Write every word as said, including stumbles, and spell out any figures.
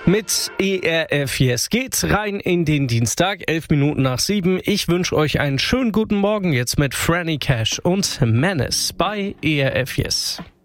Mit E R F Yes geht's rein in den Dienstag, elf Minuten nach sieben. Ich wünsche euch einen schönen guten Morgen jetzt mit Franny Cash und Menace bei E R F Yes.